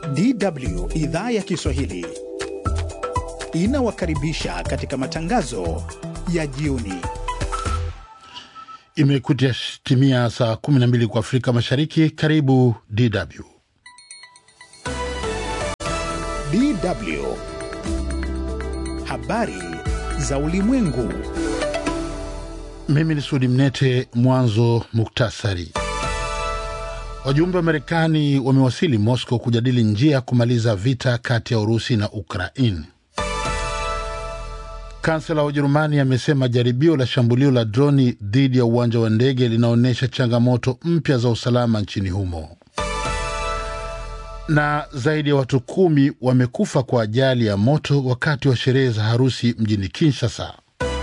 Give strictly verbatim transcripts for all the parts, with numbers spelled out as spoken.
D W idhaa ya Kiswahili inawakaribisha katika matangazo ya jioni. Imekutia timia saa kumi na mbili kwa Afrika Mashariki. Karibu D W. D W. Habari za ulimwengu. Mimi ni Sudi Mnete. Mwanzo muktasari. Wajumbe wa Marekani wamewasili Moscow kujadili njia kumaliza vita kati ya Urusi na Ukraine. Kansela wa Ujerumani amesema jaribio la shambulio la droni dhidi ya uwanja wa ndege linaonyesha changamoto mpya za usalama nchini humo. Na zaidi ya watu kumi wamekufa kwa ajali ya moto wakati wa sherehe za harusi mjini Kinshasa.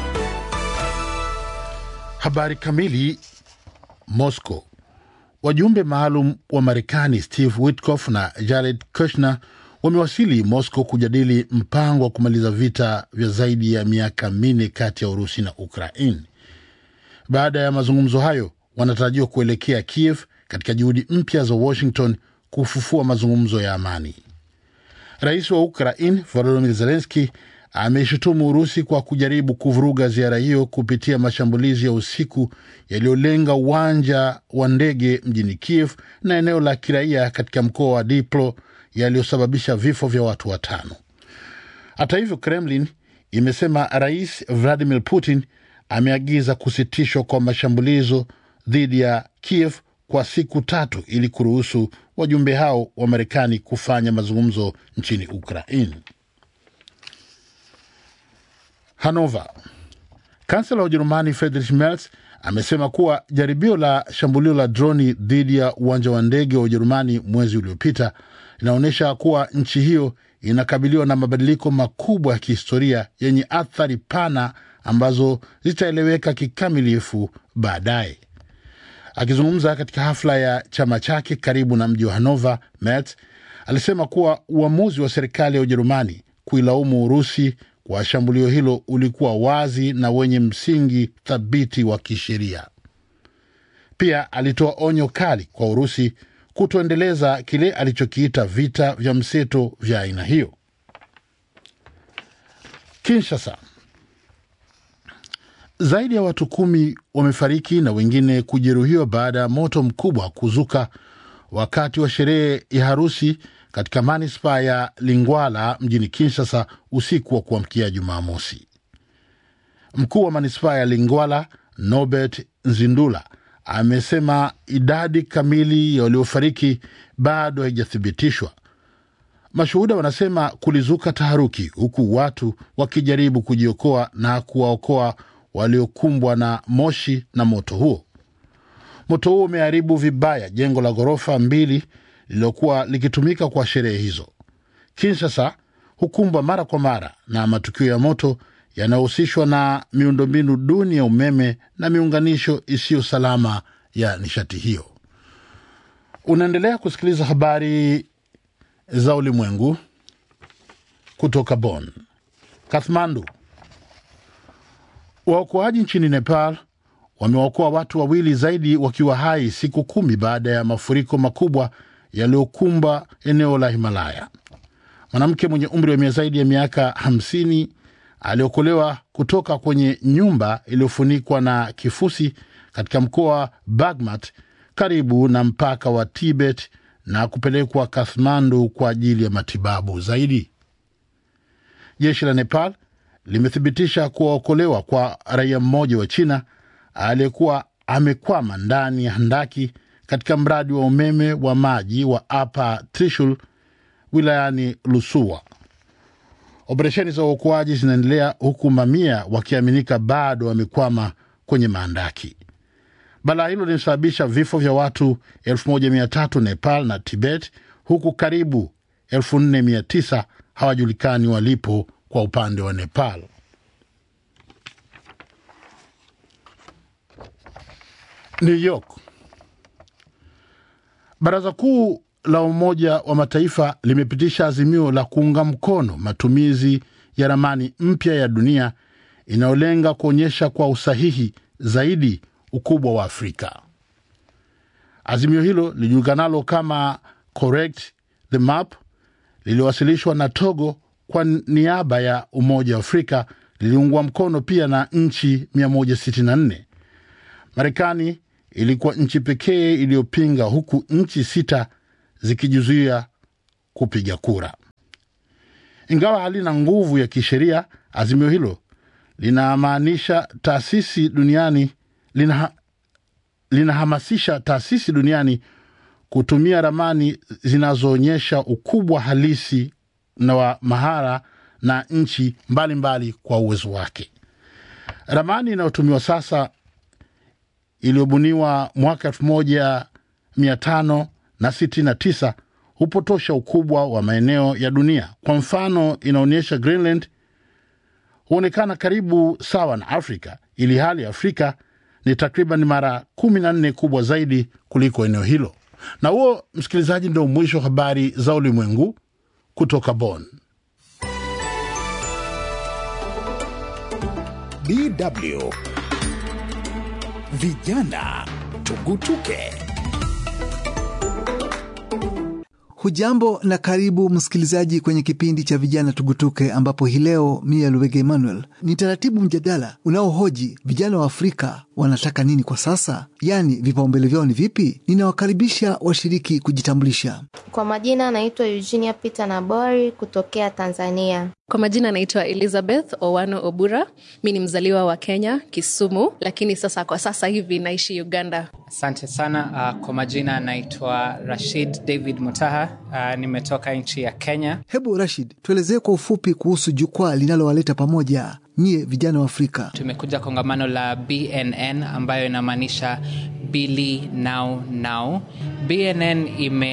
Habari kamili. Moscow. Wajumbe maalum wa Marekani Steve Witkoff na Jared Kushner wamewasili Moscow kujadili mpango wa kumaliza vita vya zaidi ya miaka minne kati ya Urusi na Ukraine. Baada ya mazungumzo hayo, wanatarajiwa kuelekea Kiev katika juhudi mpya za Washington kufufua mazungumzo ya amani. Rais wa Ukraine Volodymyr Zelensky ameshutumu Urusi kwa kujaribu kuvuruga ziara hiyo kupitia mashambulizi ya usiku yaliyolenga uwanja wa ndege mjini Kiev na eneo la kiraia katika mkoa wa Dnipro yaliyosababisha vifo vya watu watano. Hata hivyo, Kremlin imesema Rais Vladimir Putin ameagiza kusitishwa kwa mashambulizo dhidi ya Kiev kwa siku tatu ili kuruhusu wajumbe hao wa Marekani kufanya mazungumzo nchini Ukraine. Hanover. Kansela wa Ujerumani Friedrich Merz amesema kuwa jaribio la shambulio la droni dhidi ya uwanja wa ndege wa Ujerumani mwezi uliopita inaonyesha kuwa nchi hiyo inakabiliwa na mabadiliko makubwa ya kihistoria yenye athari pana ambazo zitaeleweka kikamilifu baadaye. Akizungumza katika hafla ya chama chake karibu na mji wa Hanover, Merz alisema kuwa uamuzi wa serikali ya Ujerumani kuilaumu Urusi kwa shambulio hilo ulikuwa wazi na wenye msingi thabiti wa kisheria. Pia alitoa onyo kali kwa Urusi kutoendeleza kile alichokiita vita vya mseto vya aina hiyo. Kinshasa. Zaidi ya watu kumi wamefariki na wengine kujeruhiwa baada ya moto mkubwa kuzuka wakati wa sherehe ya harusi katika manispaa ya Lingwala mjini Kinshasa usiku wa kuamkia Jumamosi. Mkuu wa manispaa ya Lingwala Norbert Nzindula amesema idadi kamili ya waliofariki bado haijathibitishwa. Mashuhuda wanasema kulizuka taharuki huku watu wakijaribu kujiokoa na kuwaokoa waliokumbwa na moshi na moto huo. Moto huo umeharibu vibaya jengo la ghorofa mbili lilokuwa likitumika kwa sherehe hizo. Kinshasa hukumbwa mara kwa mara na matukio ya moto yanayohusishwa na miundombinu duni ya umeme na miunganisho isiyo salama ya nishati hiyo. Unaendelea kusikiliza habari za ulimwengu kutoka Bonn. Kathmandu. Waokoaji nchini Nepal wameokoa watu wawili zaidi wakiwa hai siku kumi baada ya mafuriko makubwa yaliyokumba eneo la Himalaya. Mwanamke mwenye umri wa zaidi ya miaka hamsini aliokolewa kutoka kwenye nyumba iliyofunikwa na kifusi katika mkoa Bagmat karibu na mpaka wa Tibet na kupelekwa Kathmandu kwa ajili ya matibabu zaidi. Jeshi la Nepal limethibitisha kuokolewa kwa raia mmoja wa China aliyekuwa amekwama ndani ya handaki katika mradi wa umeme wa maji wa Upper Trishul wilayani Lusua. Operesheni za uokoaji zinaendelea huku mamia wakiaminika bado wamekwama kwenye mahandaki. Balaa hilo lilisababisha vifo vya watu elfu moja mia tatu Nepal na Tibet, huku karibu elfu nne mia tisa hawajulikani walipo kwa upande wa Nepal. New York. Baraza Kuu la Umoja wa Mataifa limepitisha azimio la kuunga mkono matumizi ya ramani mpya ya dunia inayolenga kuonyesha kwa usahihi zaidi ukubwa wa Afrika. Azimio hilo lijulikanalo kama Correct the Map liliwasilishwa na Togo kwa niaba ya Umoja wa Afrika liliungwa mkono pia na nchi mia moja sitini na nne. Marekani ilikuwa nchi pekee iliyopinga, huku nchi sita zikijizuia kupiga kura. Ingawa halina nguvu ya kisheria, azimio hilo linamaanisha taasisi duniani lina linahamasisha taasisi duniani kutumia ramani zinazoonyesha ukubwa halisi na wa mahara na nchi mbalimbali mbali kwa uwezo wake. Ramani inayotumiwa sasa iliyobuniwa mwaka elfu moja mia tano sitini na tisa hupotosha ukubwa wa maeneo ya dunia. Kwa mfano, inaonyesha Greenland huonekana karibu sawa na Afrika, ili hali Afrika ni takriban mara kumi na nne kubwa zaidi kuliko eneo hilo. Na huo, msikilizaji, ndio mwisho habari za ulimwengu kutoka Bonn. D W Vijana Tugutuke. Hujambo na karibu msikilizaji kwenye kipindi cha Vijana Tugutuke, ambapo hii leo Mia Luwege Emmanuel ni taratibu mjadala unaohoji vijana wa Afrika wanataka nini kwa sasa, yani vipaumbele vyao ni vipi. Ninawakaribisha washiriki kujitambulisha. Kwa majina naitwa Eugenia Peter Nabori kutokea Tanzania. Kwa majina naitwa Elizabeth Owano Obura. Mimi ni mzaliwa wa Kenya, Kisumu, lakini sasa kwa sasa hivi naishi Uganda. Asante sana. Uh, kwa majina naitwa Rashid David Mutaha. Uh, nimetoka nchi ya Kenya. Hebu Rashid, tuelezee kwa ufupi kuhusu jukwaa linalowaleta pamoja nyie vijana wa Afrika. Tumekuja kongamano la B N N ambayo inamaanisha Billy Now Now. B N N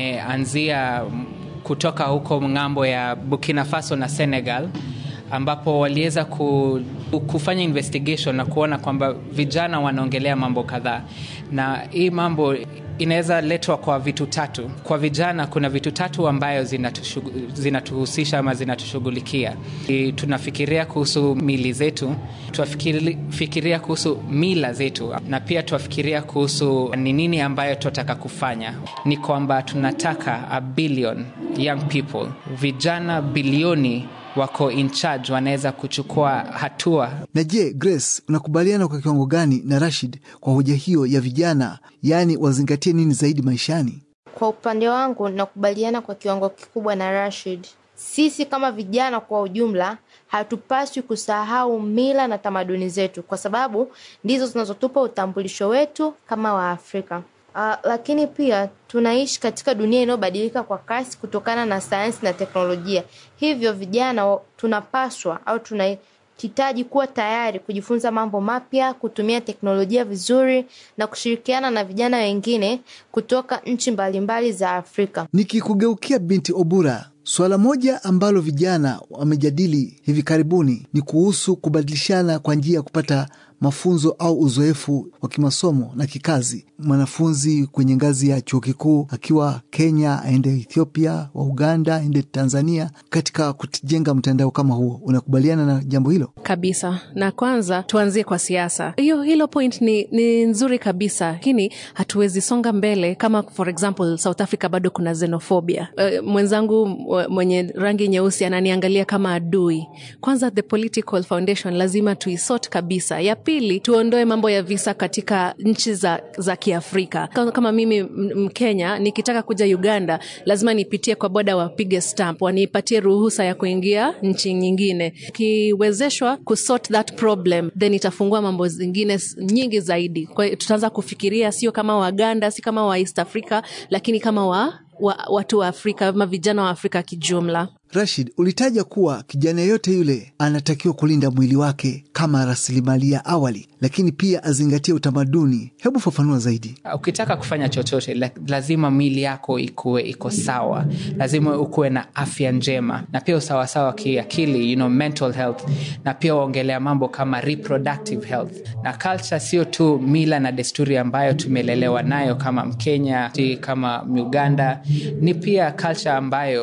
imeanzia kutoka huko ngambo ya Burkina Faso na Senegal, ambapo waliweza ku, kufanya investigation na kuona kwamba vijana wanaongelea mambo kadhaa, na hii mambo inaweza letwa kwa vitu tatu. Kwa vijana kuna vitu tatu ambayo zinatuhusisha ama zinatushughulikia. Tunafikiria kuhusu mili zetu, tunafikiria kuhusu mila zetu, na pia tunafikiria kuhusu ni nini ambayo tunataka kufanya. Ni kwamba tunataka a billion young people, vijana bilioni wako in charge, wanaweza kuchukua hatua. Na je, Grace, unakubaliana kwa kiwango gani na Rashid kwa hoja hiyo ya vijana, yani wazingatie nini zaidi maishani? Kwa upande wangu nakubaliana kwa kiwango kikubwa na Rashid. Sisi kama vijana kwa ujumla hatupaswi kusahau mila na tamaduni zetu, kwa sababu ndizo zinazotupa utambulisho wetu kama wa Afrika. Uh, lakini pia tunaishi katika dunia inayobadilika kwa kasi kutokana na sayansi na teknolojia. Hivyo vijana tunapaswa au tunahitaji kuwa tayari kujifunza mambo mapya, kutumia teknolojia vizuri na kushirikiana na vijana wengine kutoka nchi mbalimbali za Afrika. Nikikugeukia binti Obura, swala moja ambalo vijana wamejadili hivi karibuni ni kuhusu kubadilishana kwa njia ya kupata mafunzo au uzoefu wa kimasomo na kikazi. Mwanafunzi kwenye ngazi ya chuo kikuu akiwa Kenya aende Ethiopia, wa Uganda aende Tanzania, katika kujenga mtandao kama huo. Unakubaliana na jambo hilo? Kabisa. Na kwanza tuanzie kwa siasa. Hiyo hilo point ni, ni nzuri kabisa, lakini hatuwezi songa mbele kama for example South Africa bado kuna xenophobia. Uh, mwenzangu mwenye rangi nyeusi ananiangalia kama adui. Kwanza the political foundation lazima tuisort kabisa. Ya pili, tuondoe mambo ya visa katika nchi za, za Kiafrika. Kama mimi Mkenya nikitaka kuja Uganda, lazima nipitie kwa boda wapige stamp, wanipatie ruhusa ya kuingia nchi nyingine. Kiwezeshwa kusort that problem, then itafungua mambo zingine nyingi zaidi. Kwa hiyo tutaanza kufikiria sio kama Waganda, si kama wa East Africa, lakini kama wa Wa, watu wa Afrika, mavijana wa Afrika kijumla. Rashid, ulitaja kuwa kijana yote yule anatakiwa kulinda mwili wake kama rasilimali ya awali, lakini pia azingatie utamaduni. Hebu fafanua zaidi. Ukitaka kufanya chochote, lazima mwili yako ikuwe iko sawa. Lazima ukuwe na afya njema, na pia usawa sawa kiakili, you know, mental health, na pia waongelea mambo kama reproductive health. Na culture sio tu mila na desturi ambayo tumelelewa nayo kama Mkenya, kama Uganda, ni pia culture ambayo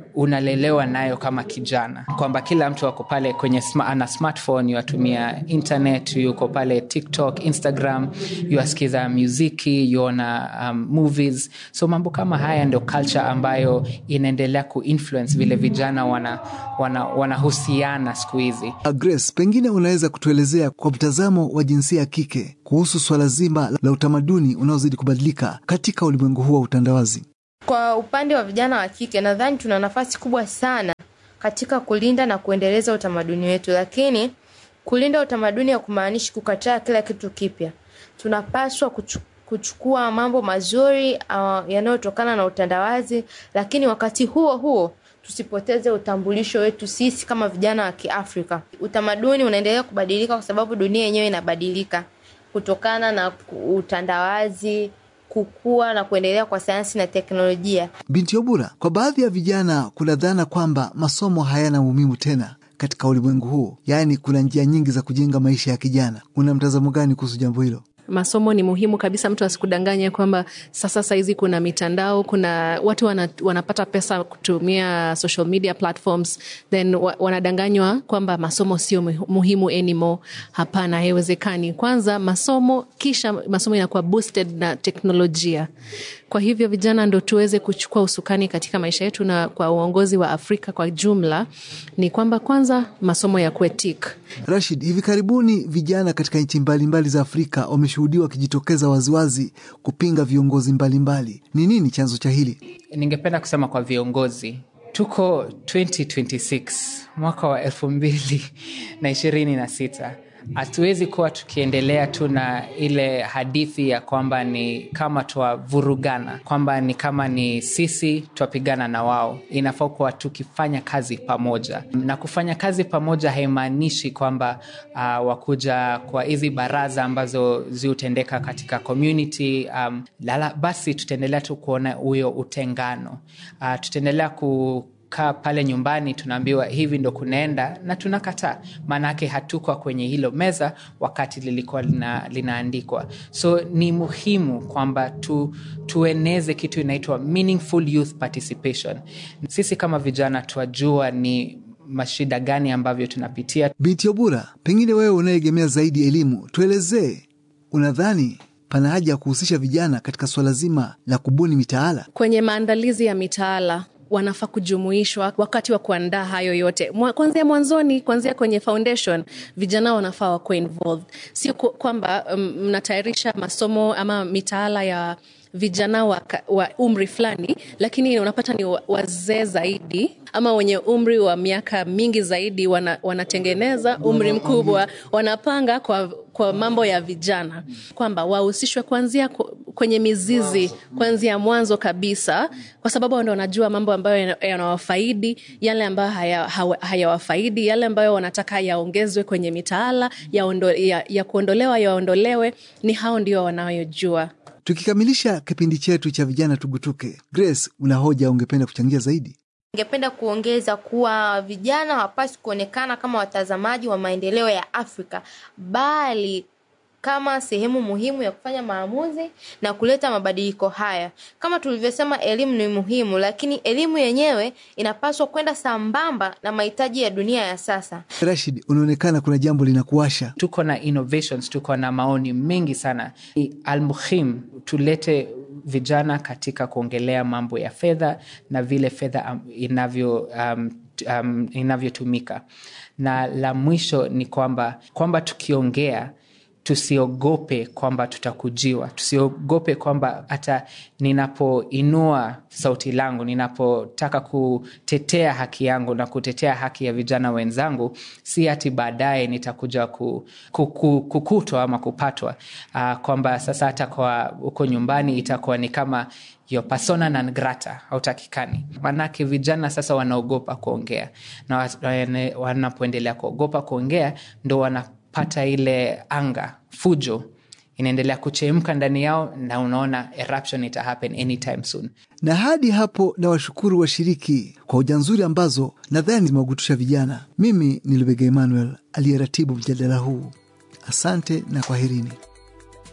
unalelewa nayo kama kijana, kwamba kila mtu wako pale kwenye sma, ana smartphone, yuatumia internet, yuko pale TikTok, Instagram, yuasikiza muziki, yuona um, movies. So mambo kama haya ndio culture ambayo inaendelea kuinfluence vile vijana wana wana wanahusiana siku hizi. Grace, pengine unaweza kutuelezea kwa mtazamo wa jinsia ya kike kuhusu swala zima la utamaduni unaozidi kubadilika katika ulimwengu huu wa utandawazi? Kwa upande wa vijana wa kike, nadhani tuna nafasi kubwa sana katika kulinda na kuendeleza utamaduni wetu, lakini kulinda utamaduni hakumaanishi kukataa kila kitu kipya. Tunapaswa kuchukua mambo mazuri uh, yanayotokana na utandawazi, lakini wakati huo huo tusipoteze utambulisho wetu sisi kama vijana wa Kiafrika. Utamaduni unaendelea kubadilika kwa sababu dunia yenyewe inabadilika kutokana na utandawazi, kukua na kuendelea kwa sayansi na teknolojia. Binti Obura, kwa baadhi ya vijana kuna dhana kwamba masomo hayana umuhimu tena katika ulimwengu huu. Yaani kuna njia nyingi za kujenga maisha ya kijana. Una mtazamo gani kuhusu jambo hilo? Masomo ni muhimu kabisa, mtu asikudanganye kwamba sasa saizi kuna mitandao, kuna watu wana, wanapata pesa kutumia social media platforms, then wanadanganywa kwamba masomo sio muhimu anymore. Hapana, haiwezekani. Kwanza masomo, kisha masomo inakuwa boosted na teknolojia. Kwa hivyo vijana ndo tuweze kuchukua usukani katika maisha yetu, na kwa uongozi wa Afrika kwa jumla ni kwamba kwanza masomo ya kuetik. Rashid, hivi karibuni vijana katika nchi mbalimbali za Afrika wameshuhudiwa wakijitokeza waziwazi kupinga viongozi mbalimbali. Ni nini chanzo cha hili? Ningependa kusema kwa viongozi, tuko twenty twenty-six, mwaka wa elfu mbili na ishirini na sita. Hatuwezi kuwa tukiendelea tu na ile hadithi ya kwamba ni kama tuwavurugana, kwamba ni kama ni sisi tuwapigana na wao. Inafaa kuwa tukifanya kazi pamoja, na kufanya kazi pamoja haimaanishi kwamba uh, wakuja kwa hizi baraza ambazo ziutendeka katika community. Um, lala, basi tutaendelea tu kuona huyo utengano. Uh, tutaendelea ku kaa pale nyumbani tunaambiwa hivi ndo kunaenda, na tunakataa, manake hatuko kwenye hilo meza wakati lilikuwa lina, linaandikwa. So ni muhimu kwamba tu, tueneze kitu inaitwa meaningful youth participation. Sisi kama vijana tuwajua ni mashida gani ambavyo tunapitia. Binti Obura, pengine wewe unayegemea zaidi elimu, tuelezee, unadhani pana haja ya kuhusisha vijana katika swala zima la kubuni mitaala? Kwenye maandalizi ya mitaala wanafaa kujumuishwa wakati wa kuandaa hayo yote. Kwanza mwanzoni, kwanza kwenye foundation, vijana wanafaa wakuwe involved. Sio kwamba mnatayarisha um, masomo ama mitaala ya vijana wa, wa umri fulani, lakini unapata ni wazee zaidi ama wenye umri wa miaka mingi zaidi wana, wanatengeneza umri mkubwa, wanapanga kwa, kwa mambo ya vijana, kwamba wahusishwe kuanzia kwenye mizizi, kuanzia mwanzo kabisa, kwa sababu ndio wanajua mambo ambayo yanawafaidi, yale ambayo hayawafaidi, yale ambayo wanataka yaongezwe kwenye mitaala ya, ondo, ya, ya kuondolewa yaondolewe, ni hao ndio wanayojua. Tukikamilisha kipindi chetu cha vijana tugutuke, Grace, una hoja ungependa kuchangia zaidi? Ningependa kuongeza kuwa vijana hawapaswi kuonekana kama watazamaji wa maendeleo ya Afrika, bali kama sehemu muhimu ya kufanya maamuzi na kuleta mabadiliko haya. Kama tulivyosema, elimu ni muhimu, lakini elimu yenyewe inapaswa kwenda sambamba na mahitaji ya dunia ya sasa. Rashid, unaonekana kuna jambo linakuasha. Tuko na innovations, tuko na maoni mengi sana. Almuhim tulete vijana katika kuongelea mambo ya fedha na vile fedha inavyo um, um, inavyotumika. Na la mwisho ni kwamba kwamba tukiongea tusiogope kwamba tutakujiwa. Tusiogope kwamba hata ninapoinua sauti langu, ninapotaka kutetea haki yangu na kutetea haki ya vijana wenzangu, si ati baadaye nitakuja ku, ku, ku, kukutwa ama kupatwa. Uh, kwamba sasa hata kwa uko nyumbani itakuwa ni kama yo persona non grata, hautakikani. Manake vijana sasa wanaogopa kuongea, na wanapoendelea kuogopa kuongea ndo wana pata ile anga, fujo inaendelea kuchemka ndani yao, na unaona eruption ita happen anytime soon. Na hadi hapo na washukuru washiriki kwa hoja nzuri ambazo nadhani zimewagutusha vijana. Mimi ni Lubega Emmanuel aliyeratibu mjadala huu. Asante na kwaherini.